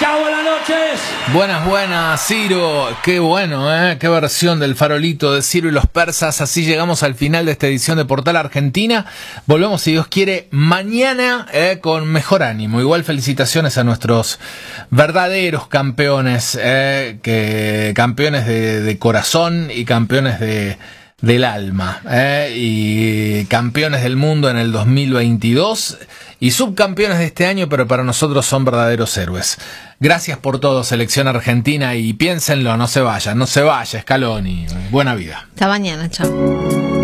Chao, buenas noches. Buenas, Ciro. Qué bueno, qué versión del farolito de Ciro y los persas. Así llegamos al final de esta edición de Portal Argentina. Volvemos, si Dios quiere, mañana con mejor ánimo. Igual felicitaciones a nuestros verdaderos campeones, campeones de corazón y campeones del alma, y campeones del mundo en el 2022 y subcampeones de este año, pero para nosotros son verdaderos héroes. Gracias por todo, selección argentina, y piénsenlo, no se vaya Scaloni. Buena vida. Hasta mañana, chao.